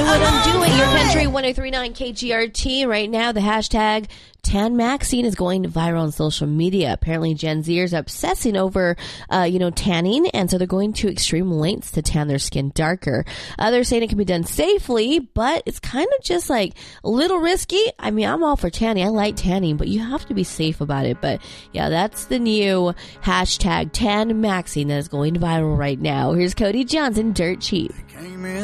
what I'm doing. Your country 1039 KGRT. Right now, the hashtag Tan Maxine is going viral on social media. Apparently, Gen Zers are obsessing over, tanning, and so they're going to extreme lengths to tan their skin darker. They're saying it can be done safely, but it's kind of just like a little risky. I mean, I'm all for tanning. I like tanning, but you have to be safe about it. But yeah, that's the new hashtag Tan Maxine that is going viral right now. Here's Cody Johnson, Dirt Cheap.